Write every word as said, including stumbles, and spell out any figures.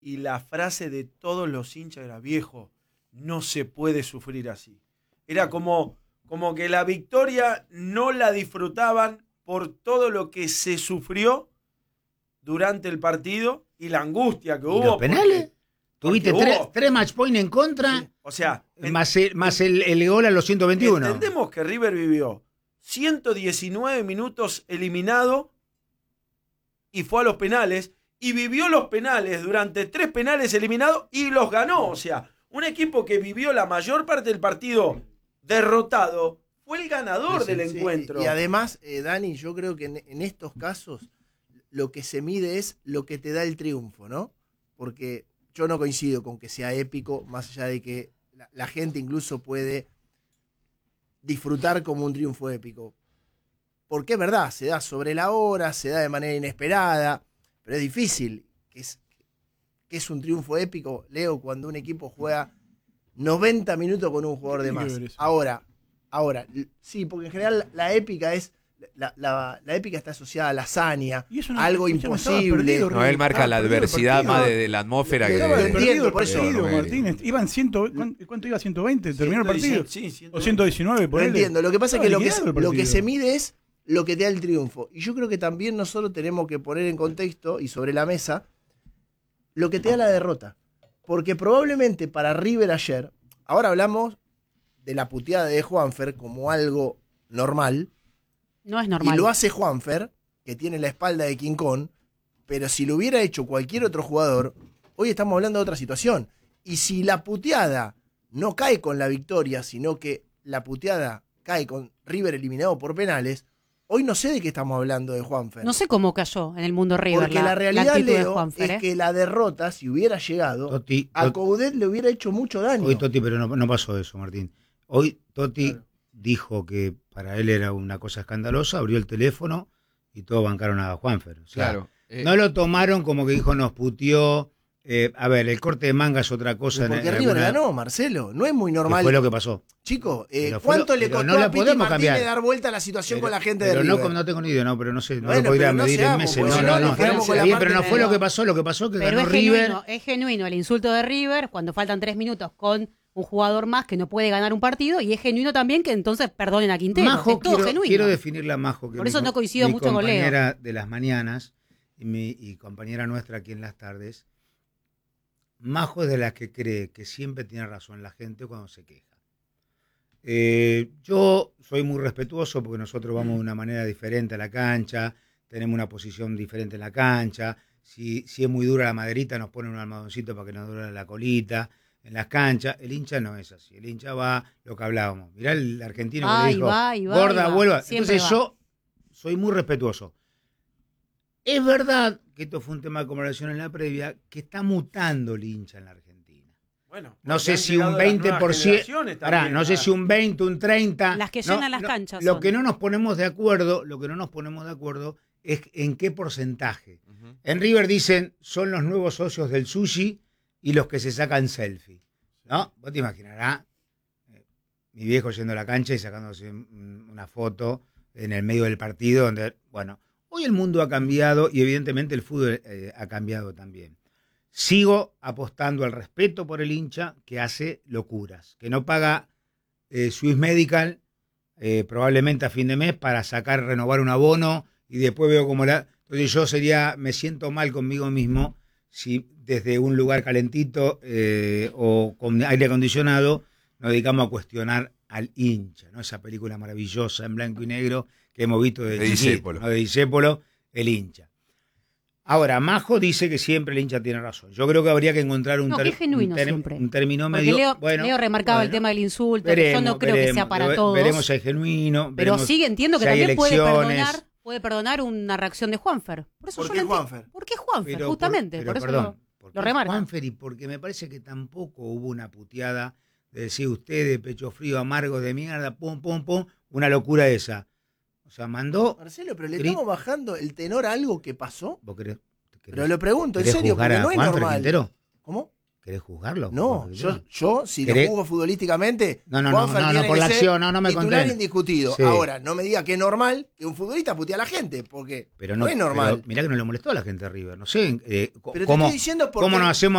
y la frase de todos los hinchas era: viejo, no se puede sufrir así. Era como, como que la victoria no la disfrutaban por todo lo que se sufrió durante el partido y la angustia que ¿Y hubo. los penales? Porque, Tuviste porque tres, hubo, tres match point en contra, sí, o sea, en, más, el, más el, el gol a los ciento veintiuno. Entendemos que River vivió ciento diecinueve minutos eliminado y fue a los penales, y vivió los penales durante tres penales eliminados y los ganó. O sea, un equipo que vivió la mayor parte del partido derrotado fue el ganador sí, del sí, encuentro. Y además, eh, Dani, yo creo que en, en estos casos lo que se mide es lo que te da el triunfo, ¿no? Porque yo no coincido con que sea épico, más allá de que la, la gente incluso puede disfrutar como un triunfo épico. Porque es verdad, se da sobre la hora, se da de manera inesperada, pero es difícil. Que es, que es un triunfo épico, Leo, cuando un equipo juega noventa minutos con un jugador de más. Ahora, ahora, sí, porque en general la épica es... La, la, la épica está asociada a la hazaña, una, algo imposible. Perdido, no, él marca la adversidad más de, de la atmósfera. Que, que lo de, entiendo, por eso. Partido, Martín, iban cien, ¿cuánto iba? ciento veinte, terminó el partido. Sí, ciento veinte. O ciento diecinueve, por Lo él. entiendo, lo que pasa es que lo que, lo que se mide es lo que te da el triunfo. Y yo creo que también nosotros tenemos que poner en contexto y sobre la mesa lo que te da la derrota. Porque probablemente para River ayer, ahora hablamos de la puteada de Juanfer como algo normal. No es normal. Y lo hace Juanfer, que tiene la espalda de King Kong, pero si lo hubiera hecho cualquier otro jugador, hoy estamos hablando de otra situación. Y si la puteada no cae con la victoria, sino que la puteada cae con River eliminado por penales, hoy no sé de qué estamos hablando de Juanfer. No sé cómo cayó en el mundo River. Porque la, la realidad, la actitud Leo, de Juanfer, es ¿eh? que la derrota, si hubiera llegado, Totti, a Totti, Coudet le hubiera hecho mucho daño. Hoy Totti, pero no, no pasó eso, Martín. Hoy Totti Claro. dijo que para él era una cosa escandalosa, abrió el teléfono y todos bancaron a Juanfer. O sea, claro. Eh, no lo tomaron como que dijo nos puteó. Eh, a ver, el corte de manga es otra cosa. Porque en, en River alguna, ganó, Marcelo. No es muy normal. que fue lo que pasó. Chico, eh, Pero fue ¿cuánto lo- le pero costó no la a Piti podemos Martínez cambiar. dar vuelta a la situación Pero, con la gente de pero River? no, no tengo ni idea, no, pero no sé, no Bueno, lo podría pero no medir en seamos, meses. porque No, si no, no, no. nos quedamos con la Bien, parte pero no de- fue lo que pasó, lo que pasó que Pero ganó es River. genuino, es genuino el insulto de River cuando faltan tres minutos con un jugador más que no puede ganar un partido, y es genuino también que entonces perdonen a Quintero. Majo, es todo quiero, genuino. quiero definirla a Majo. Que Por mi eso co- no coincido mi mucho con Leo. compañera de las mañanas y, mi, y compañera nuestra aquí en las tardes. Majo es de las que cree que siempre tiene razón la gente cuando se queja. Eh, yo soy muy respetuoso porque nosotros vamos de una manera diferente a la cancha, tenemos una posición diferente en la cancha. Si, si es muy dura la maderita, nos ponen un almohadoncito para que nos duele la colita. En las canchas, el hincha no es así. El hincha va, lo que hablábamos. Mirá el argentino que Va, le y dijo, va, y va, gorda, y va. vuelva. Siempre Entonces va. yo soy muy respetuoso. Es verdad que esto fue un tema de conversación en la previa, que está mutando el hincha en la Argentina. Bueno, No porque sé han si llegado un las veinte nuevas por ciento, generaciones pará, también, no sé ah. si un veinte, un treinta. Las que no, llenan las no, canchas Lo son. que no nos ponemos de acuerdo, lo que no nos ponemos de acuerdo es en qué porcentaje. uh-huh. En River dicen, son los nuevos socios del sushi y los que se sacan selfie. ¿No? Vos te imaginarás, eh, mi viejo yendo a la cancha y sacándose mm, una foto en el medio del partido, donde, bueno, hoy el mundo ha cambiado y evidentemente el fútbol eh, ha cambiado también. Sigo apostando al respeto por el hincha que hace locuras, que no paga eh, Swiss Medical eh, probablemente a fin de mes para sacar, renovar un abono y después veo como la... Entonces yo sería, me siento mal conmigo mismo si desde un lugar calentito eh, o con aire acondicionado nos dedicamos a cuestionar al hincha, ¿no? Esa película maravillosa en blanco y negro que hemos visto de, De chiquito, Discépolo. ¿no? De Discépolo, el hincha. Ahora, Majo dice que siempre el hincha tiene razón. Yo creo que habría que encontrar un, No, ter- que es genuino un, ter- siempre. un término Porque medio... Leo, bueno, Leo remarcaba bueno, el tema del insulto, que veremos, yo no creo veremos, que sea para ve- todos. Veremos si hay genuino. Pero veremos sí entiendo que si hay también puede elecciones. perdonar, puede perdonar una reacción de Juanfer. Por, eso ¿Por yo qué lo entiendo. Juanfer? ¿Por qué Juanfer? Pero Justamente, por, por, pero eso perdón, lo, porque lo remarca. Juanfer, y porque me parece que tampoco hubo una puteada de decir ustedes, pecho frío, amargo de mierda, pum, pum, pum, una locura esa. O sea, mandó... Marcelo, pero le Gri- estamos bajando el tenor a algo que pasó. ¿Vos querés, querés- Pero lo pregunto, en querés serio, juzgar porque a no es Juanfer normal. Quintero? ¿Cómo? ¿Querés juzgarlo? No, Porque yo, yo si lo ¿Querés? juzgo futbolísticamente, No, no, no, Juanfer no, no, tiene por que la ser acción, no, no me titular contés. indiscutido. Sí. Ahora, no me diga que es normal que un futbolista putee a la gente, porque Pero no, no, es normal. pero mirá que no le molestó a la gente de River. No sé eh, Pero te cómo, estoy diciendo porque cómo nos hacemos